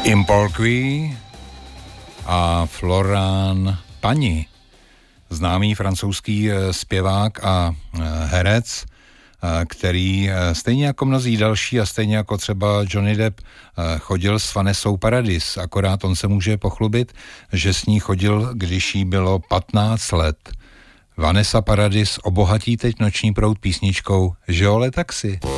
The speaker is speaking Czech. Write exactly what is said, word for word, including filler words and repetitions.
Impolqui a Florian Pagny, známý francouzský zpěvák a herec, který stejně jako mnozí další a stejně jako třeba Johnny Depp chodil s Vanessou Paradis, akorát on se může pochlubit, že s ní chodil, když jí bylo patnáct let. Vanessa Paradis obohatí teď noční proud písničkou Žole taxi.